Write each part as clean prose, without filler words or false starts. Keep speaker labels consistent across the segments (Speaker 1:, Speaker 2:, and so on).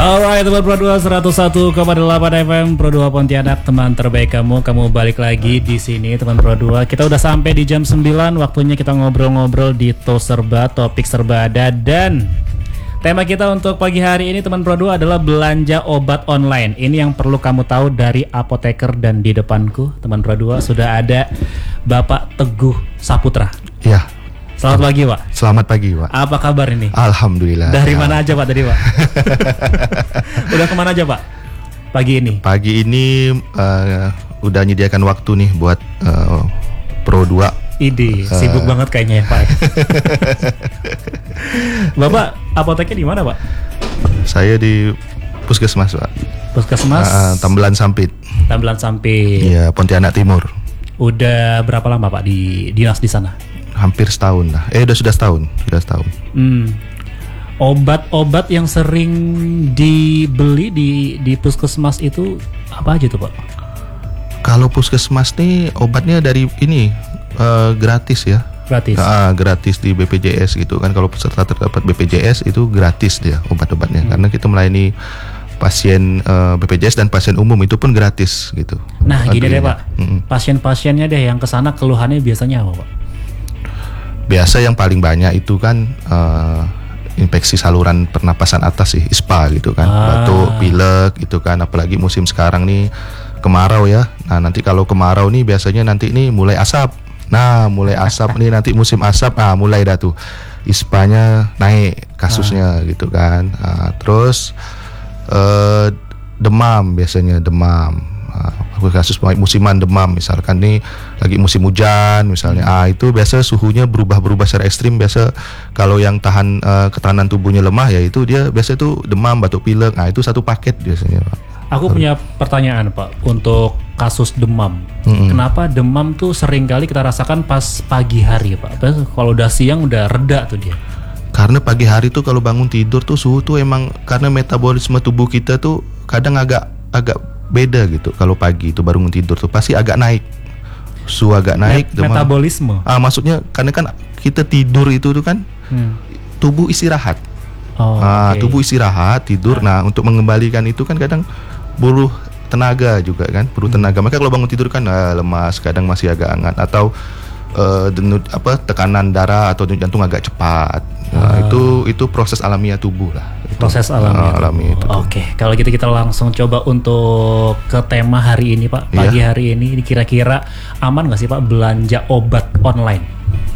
Speaker 1: Alright, teman Pro 2 101,8 FM Pro 2 Pontianak, teman terbaik kamu balik lagi di sini teman Pro 2. Kita udah sampai di jam 9, waktunya kita ngobrol-ngobrol di Serba, topik serba ada. Dan tema kita untuk pagi hari ini teman Pro 2 adalah belanja obat online. Ini yang perlu kamu tahu dari apoteker. Dan di depanku teman Pro 2 sudah ada Bapak Teguh Saputra.
Speaker 2: Iya.
Speaker 1: Selamat pagi, Pak.
Speaker 2: Selamat pagi, Pak.
Speaker 1: Apa kabar ini?
Speaker 2: Alhamdulillah.
Speaker 1: Dari mana aja, Pak, tadi, Pak? Udah kemana aja, Pak? Pagi ini?
Speaker 2: Pagi ini udah nyediakan waktu nih buat Pro 2.
Speaker 1: Ide, sibuk banget kayaknya ya, Pak. Bapak, apoteknya di mana, Pak?
Speaker 2: Saya di Puskesmas, Pak.
Speaker 1: Puskesmas?
Speaker 2: Tambelan Sampit.
Speaker 1: Tambelan Sampit.
Speaker 2: Iya, Pontianak Timur.
Speaker 1: Udah berapa lama, Pak, di dinas di sana?
Speaker 2: Hampir setahun lah. Sudah setahun.
Speaker 1: Obat-obat yang sering dibeli di puskesmas itu apa aja tuh, Pak?
Speaker 2: Kalau puskesmas nih obatnya dari ini gratis ya.
Speaker 1: Gratis.
Speaker 2: Gratis di BPJS gitu kan. Kalau peserta terdapat BPJS itu gratis dia obat-obatnya. Karena kita melayani pasien BPJS dan pasien umum itu pun gratis gitu.
Speaker 1: Nah, gini deh, Pak. Pasien-pasiennya deh yang kesana keluhannya biasanya apa, Pak?
Speaker 2: Biasa yang paling banyak itu kan infeksi saluran pernapasan atas sih, ISPA gitu kan, batuk, pilek gitu kan, apalagi musim sekarang nih kemarau ya. Nah nanti kalau kemarau nih biasanya nanti nih mulai asap. Nah mulai asap nih nanti musim asap, mulai dah tuh ISPA-nya naik kasusnya gitu kan. Terus demam biasanya demam. Kasus musiman demam misalkan nih lagi musim hujan misalnya, itu biasa suhunya berubah secara ekstrim. Biasa kalau yang tahan ketahanan tubuhnya lemah ya itu dia biasa itu demam, batuk, pilek. Itu satu paket biasanya, Pak.
Speaker 1: Aku punya pertanyaan, Pak, untuk kasus demam. Kenapa demam tuh sering kali kita rasakan pas pagi hari, Pak? Kalau udah siang udah reda tuh dia.
Speaker 2: Karena pagi hari tuh kalau bangun tidur tuh suhu tuh emang karena metabolisme tubuh kita tuh kadang agak beda gitu. Kalau pagi itu baru tidur tuh pasti agak naik, suhu agak naik.
Speaker 1: Metabolisme.
Speaker 2: Maksudnya karena kan kita tidur itu tuh kan tubuh istirahat.
Speaker 1: Okay.
Speaker 2: Tubuh istirahat tidur. Nah untuk mengembalikan itu kan kadang butuh tenaga juga kan, perlu tenaga. Maka kalau bangun tidur kan lemas, kadang masih agak hangat atau tekanan darah atau denyut jantung agak cepat. Itu proses alamiah tubuh lah.
Speaker 1: Proses alamiah tubuh. Oke, kalau gitu kita langsung coba untuk ke tema hari ini, Pak. Pagi hari ini kira-kira aman nggak sih, Pak, belanja obat online?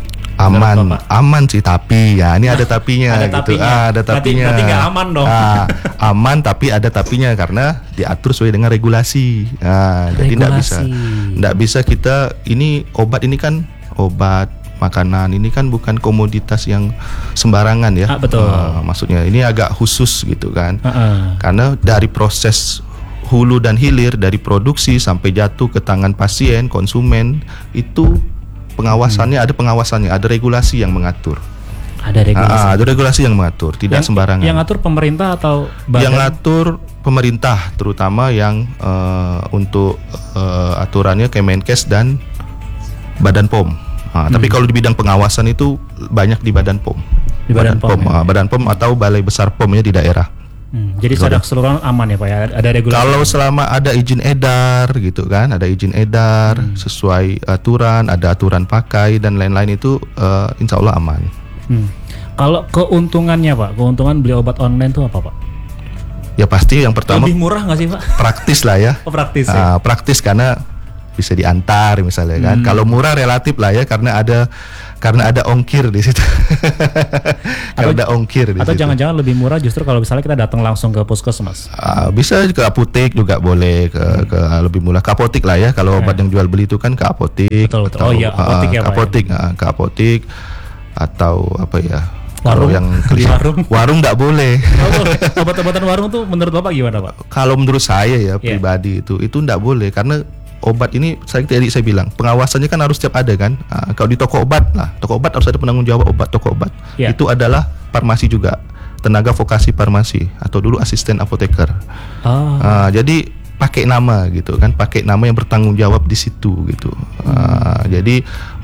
Speaker 2: Aman sih, tapi ya ini ada tapinya. Ada tapinya.
Speaker 1: Berarti nggak aman dong.
Speaker 2: Aman tapi ada tapinya karena diatur sesuai dengan regulasi. Jadi nggak bisa kita ini obat ini kan obat makanan ini kan bukan komoditas yang sembarangan ya.
Speaker 1: Betul.
Speaker 2: Maksudnya ini agak khusus gitu kan. Karena dari proses hulu dan hilir, dari produksi sampai jatuh ke tangan pasien, konsumen, itu pengawasannya ada regulasi yang mengatur. Ada regulasi yang mengatur, tidak sembarangan.
Speaker 1: Yang ngatur pemerintah atau badan?
Speaker 2: Yang ngatur pemerintah, terutama yang untuk aturannya Kemenkes dan Badan POM. Tapi kalau di bidang pengawasan itu banyak di Badan POM.
Speaker 1: Di Badan POM.
Speaker 2: Badan POM atau Balai Besar POM-nya di daerah.
Speaker 1: Jadi secara keseluruhan aman ya, Pak ya? Ada regulasi.
Speaker 2: Kalau selama ada izin edar gitu kan, ada izin edar sesuai aturan, ada aturan pakai dan lain-lain itu insya Allah aman.
Speaker 1: Kalau keuntungannya, Pak, keuntungan beli obat online itu apa, Pak?
Speaker 2: Ya pasti yang pertama
Speaker 1: lebih murah nggak sih, Pak?
Speaker 2: Praktis lah ya.
Speaker 1: Praktis ya?
Speaker 2: Praktis karena bisa diantar misalnya kan. Kalau murah relatif lah ya karena ada ongkir di situ. Kalau ada ongkir di
Speaker 1: atau
Speaker 2: situ. Jangan-jangan
Speaker 1: lebih murah justru kalau misalnya kita datang langsung ke puskesmas.
Speaker 2: Bisa ke apotek juga boleh, ke lebih murah ke apotek lah ya. Kalau obat yang jual beli itu kan ke apotek.
Speaker 1: Betul. Atau, apotek ya,
Speaker 2: ke apotek atau apa ya?
Speaker 1: Warung,
Speaker 2: yang warung nggak boleh.
Speaker 1: Obat-obatan warung tuh menurut Bapak gimana, Pak?
Speaker 2: Kalau menurut saya ya pribadi itu nggak boleh karena obat ini saya bilang pengawasannya kan harus setiap ada kan. Kalau di toko obat harus ada penanggung jawab toko obat. Itu adalah farmasi juga, tenaga vokasi farmasi atau dulu asisten apoteker. Jadi pakai nama gitu kan, pakai nama yang bertanggung jawab di situ gitu. Jadi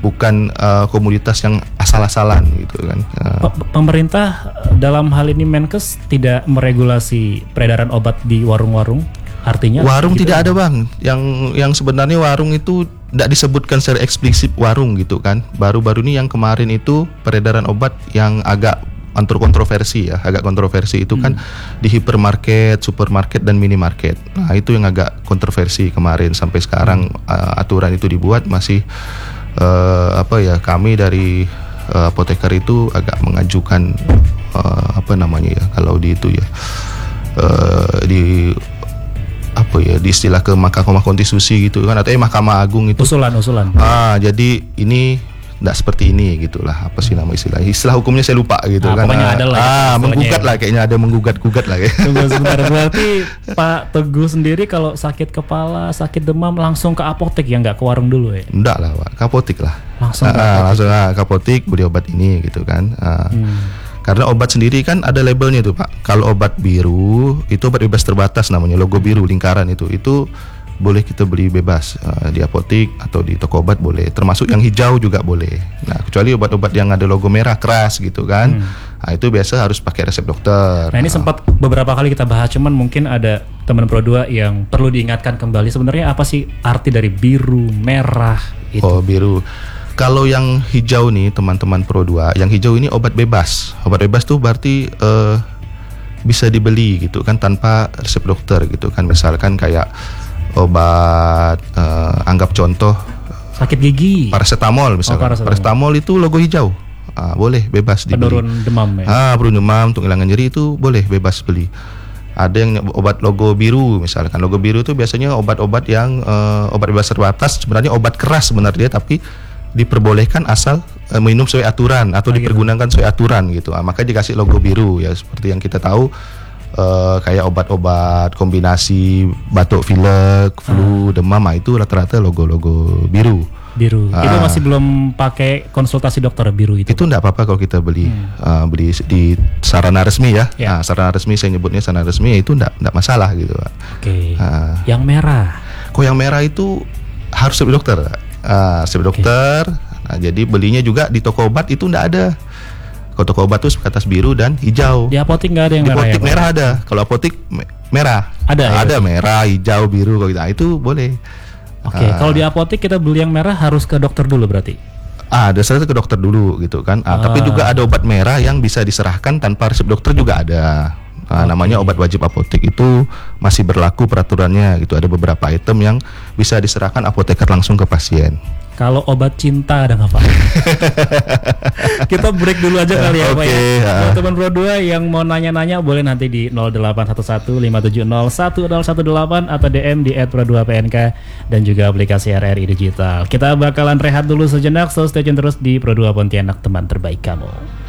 Speaker 2: bukan komoditas yang asal-asalan gitu kan.
Speaker 1: Pemerintah dalam hal ini Menkes tidak meregulasi peredaran obat di warung-warung. Artinya
Speaker 2: warung tidak ada bang. Yang sebenarnya warung itu tidak disebutkan secara eksplisit warung gitu kan. Baru-baru ini yang kemarin itu peredaran obat yang agak kontroversi ya, agak kontroversi itu kan di hipermarket, supermarket dan minimarket. Nah itu yang agak kontroversi kemarin, sampai sekarang aturan itu dibuat masih kami dari apoteker itu agak mengajukan kalau di itu ya di istilah ke Mahkamah Konstitusi gitu kan, atau Mahkamah Agung itu
Speaker 1: usulan.
Speaker 2: Jadi ini nggak seperti ini gitulah, apa sih nama istilah hukumnya saya lupa gitu kan.
Speaker 1: Pokoknya ada lah
Speaker 2: menggugat lah, kayaknya ada menggugat lah ya.
Speaker 1: Tunggu sebentar, berarti Pak Teguh sendiri kalau sakit kepala, sakit demam langsung ke apotek ya, nggak ke warung dulu ya?
Speaker 2: Enggak lah Pak, ke apotek lah.
Speaker 1: Langsung
Speaker 2: ke apotek beli obat ini gitu kan. Karena obat sendiri kan ada labelnya tuh Pak. Kalau obat biru itu obat bebas terbatas namanya, logo biru lingkaran itu boleh kita beli bebas di apotek atau di toko obat boleh, termasuk yang hijau juga boleh. Nah kecuali obat-obat yang ada logo merah keras gitu kan, nah itu biasa harus pakai resep dokter.
Speaker 1: Nah ini sempat beberapa kali kita bahas, cuman mungkin ada teman Pro2 yang perlu diingatkan kembali, sebenarnya apa sih arti dari biru, merah itu?
Speaker 2: Oh biru. Kalau yang hijau nih teman-teman Pro2, yang hijau ini obat bebas. Obat bebas tuh berarti bisa dibeli gitu kan tanpa resep dokter gitu kan. Misalkan kayak obat anggap contoh
Speaker 1: sakit gigi,
Speaker 2: paracetamol misalkan. Paracetamol itu logo hijau, boleh bebas dibeli.
Speaker 1: Penurun demam ya?
Speaker 2: Penurun demam, untuk hilangkan nyeri itu boleh bebas beli. Ada yang obat logo biru misalkan. Logo biru itu biasanya obat-obat yang obat bebas terbatas, sebenarnya obat keras sebenarnya, tapi diperbolehkan asal minum sesuai aturan atau dipergunakan sesuai aturan gitu. Maka dikasih logo biru ya, seperti yang kita tahu. Kayak obat-obat kombinasi batuk pilek, flu, demam, itu rata-rata logo-logo biru.
Speaker 1: Itu masih belum pakai konsultasi dokter biru itu?
Speaker 2: Itu enggak apa-apa kalau kita beli di sarana resmi ya. Sarana resmi, saya nyebutnya sarana resmi, itu enggak masalah gitu.
Speaker 1: Oke. Yang merah?
Speaker 2: Kok yang merah itu harus resep dokter. Resep dokter. Nah, jadi belinya juga di toko obat itu enggak ada. Kalau toko obat tuh sebatas biru dan hijau.
Speaker 1: Di apotek nggak ada yang merah?
Speaker 2: Di apotek merah ada. Kalau apotek merah ada merah, hijau, biru gitu. Nah, itu boleh.
Speaker 1: Oke. Kalau di apotek kita beli yang merah harus ke dokter dulu berarti?
Speaker 2: Dasarnya ke dokter dulu gitu kan. Tapi juga ada obat merah yang bisa diserahkan tanpa resep dokter juga ada. Namanya obat wajib apotek, itu masih berlaku peraturannya gitu. Ada beberapa item yang bisa diserahkan apoteker langsung ke pasien.
Speaker 1: Kalau obat cinta ada nggak Pak? Kita break dulu aja kali ya Pak ya. Buat teman Pro2 yang mau nanya-nanya boleh nanti di 081157011018 atau DM di @pro2pnk dan juga aplikasi RRI Digital. Kita bakalan rehat dulu sejenak, so stay tune terus di Pro2 Pontianak, teman terbaik kamu.